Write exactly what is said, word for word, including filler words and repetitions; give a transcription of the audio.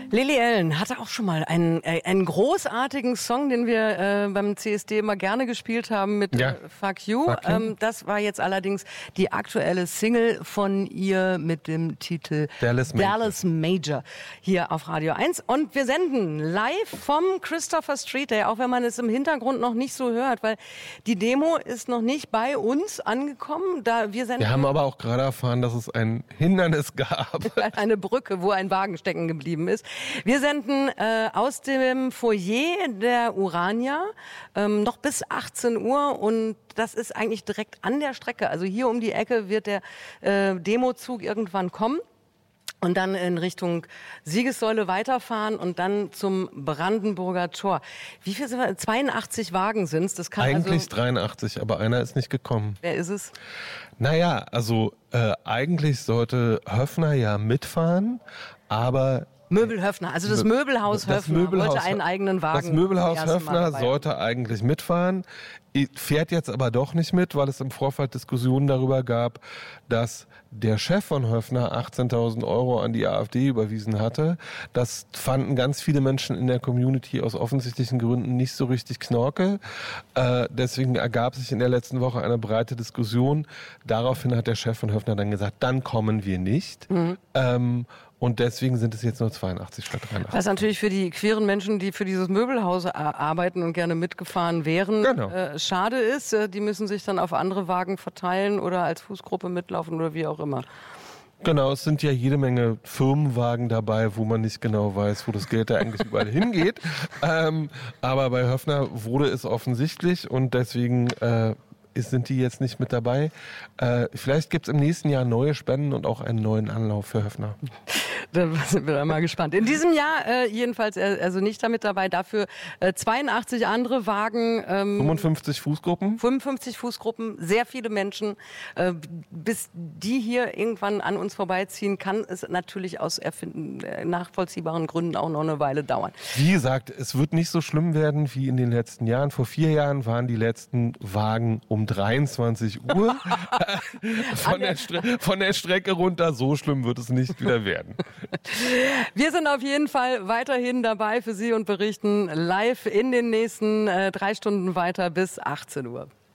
Lily Allen hatte auch schon mal einen, äh, einen großartigen Song, den wir äh, beim C S D immer gerne gespielt haben mit ja. äh, Fuck You. Fuck you. Ähm, das war jetzt allerdings die aktuelle Single von ihr mit dem Titel Dallas Major. Dallas Major hier auf Radio eins. Und wir senden live vom Christopher Street Day, auch wenn man es im Hintergrund noch nicht so hört, weil die Demo ist noch nicht bei uns angekommen. Da wir, senden wir haben aber auch gerade erfahren, dass es ein Hindernis gab. Eine Brücke, wo ein Wagen stecken geblieben ist. Wir senden äh, aus dem Foyer der Urania ähm, noch bis achtzehn Uhr und das ist eigentlich direkt an der Strecke. Also hier um die Ecke wird der äh, Demozug irgendwann kommen. Und dann in Richtung Siegessäule weiterfahren und dann zum Brandenburger Tor. Wie viel sind wir? zweiundachtzig Wagen sind es. Das kann Eigentlich also dreiundachtzig, aber einer ist nicht gekommen. Wer ist es? Naja, also äh, eigentlich sollte Höffner ja mitfahren, aber... Möbel Höffner, also das Möbelhaus das Höffner Möbelhaus, wollte einen eigenen Wagen. Das Möbelhaus zum ersten Mal Höffner dabei sollte eigentlich mitfahren, fährt jetzt aber doch nicht mit, weil es im Vorfeld Diskussionen darüber gab, dass der Chef von Höffner achtzehntausend Euro an die AfD überwiesen hatte. Das fanden ganz viele Menschen in der Community aus offensichtlichen Gründen nicht so richtig knorke. Äh, deswegen ergab sich in der letzten Woche eine breite Diskussion. Daraufhin hat der Chef von Höffner dann gesagt, dann kommen wir nicht. Mhm. Ähm, Und deswegen sind es jetzt nur zweiundachtzig statt dreiundachtzig. Was natürlich für die queeren Menschen, die für dieses Möbelhaus arbeiten und gerne mitgefahren wären, genau. äh, schade ist. Die müssen sich dann auf andere Wagen verteilen oder als Fußgruppe mitlaufen oder wie auch immer. Genau, es sind ja jede Menge Firmenwagen dabei, wo man nicht genau weiß, wo das Geld da eigentlich überall hingeht. Ähm, aber bei Höffner wurde es offensichtlich und deswegen... Äh, sind die jetzt nicht mit dabei. Äh, vielleicht gibt es im nächsten Jahr neue Spenden und auch einen neuen Anlauf für Höffner. Da sind wir dann mal gespannt. In diesem Jahr äh, jedenfalls äh, also nicht damit dabei, dafür äh, zweiundachtzig andere Wagen. Ähm, fünfundfünfzig Fußgruppen? fünfundfünfzig Fußgruppen, sehr viele Menschen. Äh, bis die hier irgendwann an uns vorbeiziehen, kann es natürlich aus erfinden, äh, nachvollziehbaren Gründen auch noch eine Weile dauern. Wie gesagt, es wird nicht so schlimm werden wie in den letzten Jahren. Vor vier Jahren waren die letzten Wagen um dreiundzwanzig Uhr von, der Stre- von der Strecke runter. So schlimm wird es nicht wieder werden. Wir sind auf jeden Fall weiterhin dabei für Sie und berichten live in den nächsten äh, drei Stunden weiter bis achtzehn Uhr.